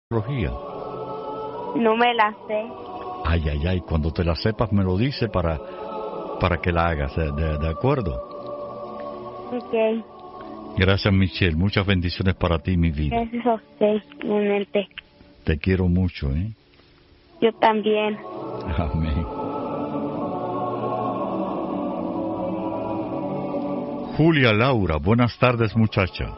astrología? No me la sé. Ay, cuando te la sepas me lo dice para que la hagas, ¿de acuerdo? Ok. Gracias, Michelle, muchas bendiciones para ti, mi vida. Gracias a usted, igualmente. Te quiero mucho, ¿eh? Yo también. Amén. Julia Laura, buenas tardes, muchacha.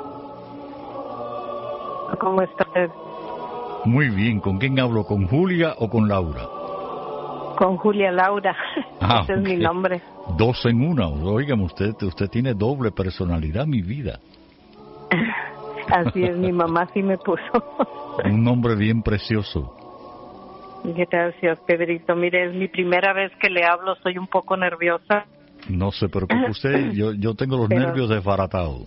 ¿Cómo está usted? Muy bien, ¿con quién hablo? ¿Con Julia o con Laura? Con Julia Laura. Ese es mi nombre. Dos en una. Óigame, usted tiene doble personalidad, mi vida. Así es, mi mamá sí me puso. Un nombre bien precioso. Gracias, Pedrito. Mire, es mi primera vez que le hablo, soy un poco nerviosa. No se preocupe usted, yo tengo los nervios desbaratados.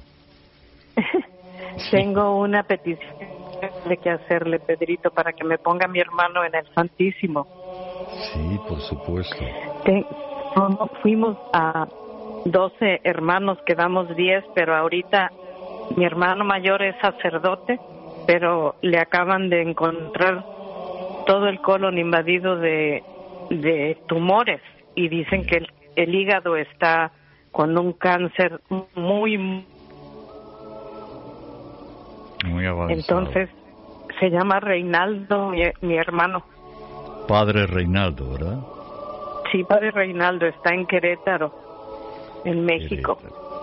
Tengo una petición de que hacerle, Pedrito, para que me ponga mi hermano en el Santísimo. Sí, por supuesto. Fuimos a 12 hermanos, quedamos 10, pero ahorita mi hermano mayor es sacerdote, pero le acaban de encontrar todo el colon invadido de tumores y dicen que el hígado está con un cáncer muy avanzado. Entonces se llama Reinaldo, mi hermano. Padre Reinaldo, ¿verdad? Sí, Padre Reinaldo, está en Querétaro, en México.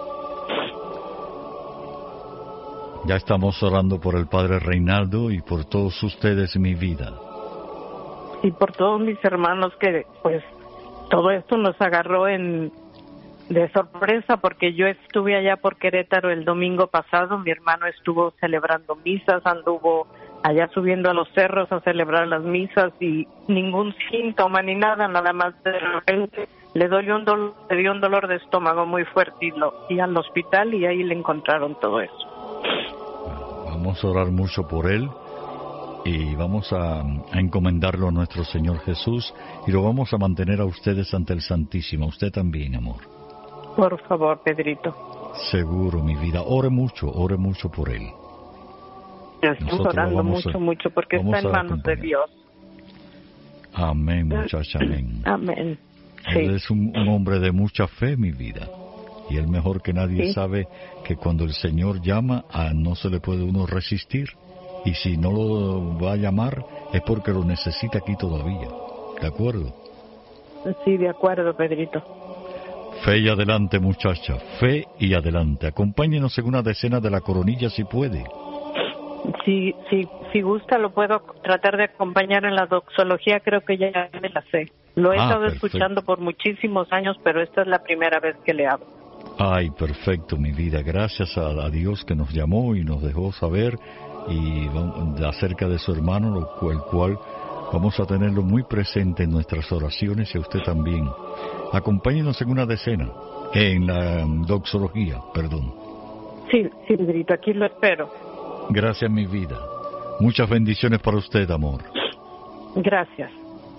Ya estamos orando por el Padre Reinaldo y por todos ustedes, mi vida. Y por todos mis hermanos que, pues, todo esto nos agarró de sorpresa, porque yo estuve allá por Querétaro el domingo pasado, mi hermano estuvo celebrando misas, anduvo allá subiendo a los cerros a celebrar las misas y ningún síntoma ni nada, nada más de repente le dio un dolor de estómago muy fuerte y al hospital y ahí le encontraron todo eso. Vamos a orar mucho por él y vamos a encomendarlo a nuestro Señor Jesús y lo vamos a mantener a ustedes ante el Santísimo, a usted también, amor. Por favor, Pedrito. Seguro, mi vida, ore mucho por él. Estamos orando mucho, porque está en manos de Dios. Amén, muchacha, amén. Amén. Sí. Él es un hombre de mucha fe, mi vida. Y él mejor que nadie sabe que cuando el Señor llama, no se le puede uno resistir. Y si no lo va a llamar, es porque lo necesita aquí todavía. ¿De acuerdo? Sí, de acuerdo, Pedrito. Fe y adelante, muchacha. Fe y adelante. Acompáñenos en una decena de la coronilla si puede. Si gusta, lo puedo tratar de acompañar en la doxología, creo que ya me la sé. Lo he estado escuchando por muchísimos años, pero esta es la primera vez que le hablo. Ay, perfecto, mi vida. Gracias a Dios que nos llamó y nos dejó saber y acerca de su hermano, el cual vamos a tenerlo muy presente en nuestras oraciones y a usted también. Acompáñenos en una decena, en la doxología, perdón. Sí, Pedrito, aquí lo espero. Gracias, mi vida. Muchas bendiciones para usted, amor. Gracias.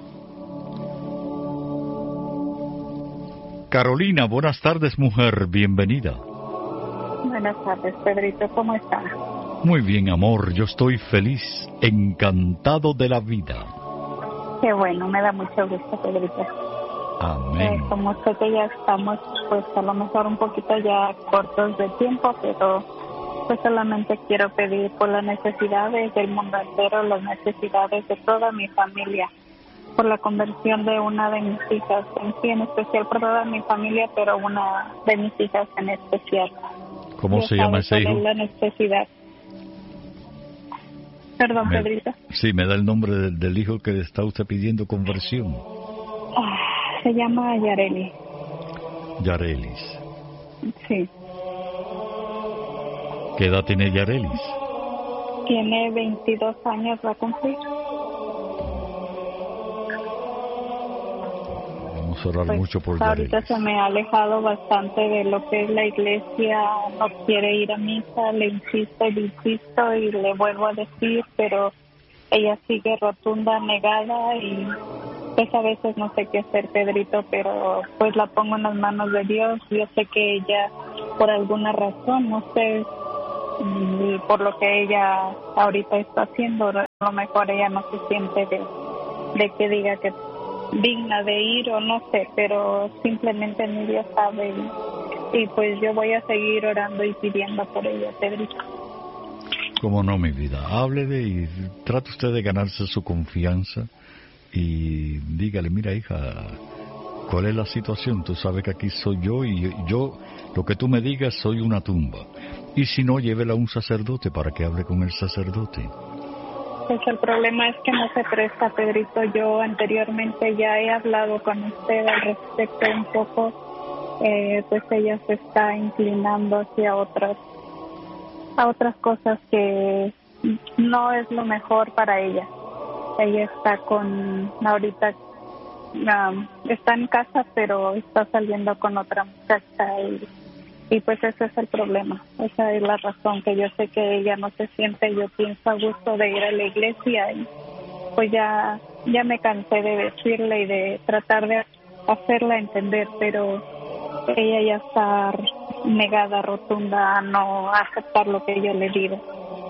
Carolina, buenas tardes, mujer. Bienvenida. Buenas tardes, Pedrito. ¿Cómo está? Muy bien, amor. Yo estoy feliz, encantado de la vida. Qué bueno, me da mucho gusto, Pedrito. Amén. Como sé que ya estamos, pues a lo mejor un poquito ya cortos de tiempo, pero pues solamente quiero pedir por las necesidades del mundo entero, las necesidades de toda mi familia, por la conversión de una de mis hijas, en especial por toda mi familia, pero una de mis hijas en especial. ¿Cómo se llama ese hijo? La necesidad. Perdón, Pedrito. Sí, me da el nombre del hijo que está usted pidiendo conversión. Se llama Yarelis. Yarelis. Sí. ¿Qué edad tiene Yarelis? Tiene 22 años, va a cumplir. Vamos a orar mucho por Yarelis. Ahorita se me ha alejado bastante de lo que es la iglesia, no quiere ir a misa, le insisto y le vuelvo a decir, pero ella sigue rotunda, negada y pues a veces no sé qué hacer, Pedrito, pero pues la pongo en las manos de Dios. Yo sé que ella, por alguna razón, no sé y por lo que ella ahorita está haciendo, a lo mejor ella no se siente de que diga que digna de ir o no sé, pero simplemente mi Dios sabe y pues yo voy a seguir orando y pidiendo por ella, Pedrito. Cómo no, mi vida. Háblele y trate usted de ganarse su confianza y dígale, mira, hija, ¿cuál es la situación? Tú sabes que aquí soy yo y yo, lo que tú me digas, soy una tumba. Y si no, llévela a un sacerdote para que hable con el sacerdote. Pues el problema es que no se presta, Pedrito. Yo anteriormente ya he hablado con usted al respecto un poco, pues ella se está inclinando hacia otras cosas que no es lo mejor para ella. Ella está ahorita está en casa, pero está saliendo con otra muchacha y pues ese es el problema. Esa es la razón, que yo sé que ella no se siente, yo pienso a gusto de ir a la iglesia y pues ya me cansé de decirle y de tratar de hacerla entender, pero ella ya está negada, rotunda a no aceptar lo que yo le digo.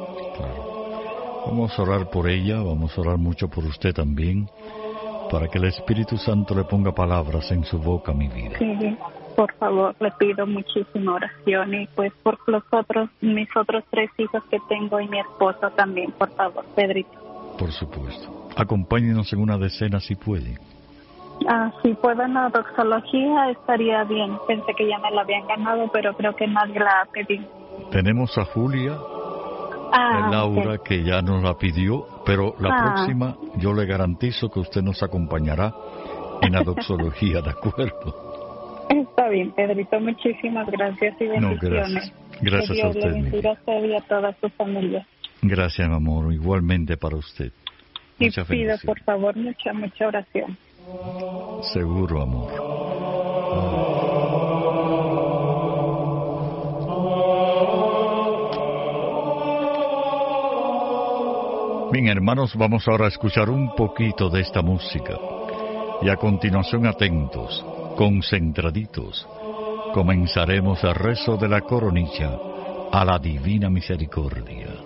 Claro. Vamos a orar por ella, vamos a orar mucho por usted también, para que el Espíritu Santo le ponga palabras en su boca, mi vida. Sí, por favor, le pido muchísima oración y pues por mis otros 3 hijos que tengo y mi esposo también, por favor, Pedrito. Por supuesto. Acompáñenos en una decena si puede. Si puedo en la doxología estaría bien. Pensé que ya me la habían ganado, pero creo que nadie la ha pedido. Tenemos a Julia, Laura, que ya nos la pidió, pero la próxima yo le garantizo que usted nos acompañará en la doxología, ¿de acuerdo? Está bien, Pedrito, muchísimas gracias y bendiciones. No, gracias a usted. Que Dios le bendiga a usted y a toda su familia. Gracias, mi amor, igualmente para usted. Y pido, por favor, mucha oración. Seguro, amor. Bien, hermanos, vamos ahora a escuchar un poquito de esta música. Y a continuación, atentos, concentraditos, comenzaremos el rezo de la coronilla a la Divina Misericordia.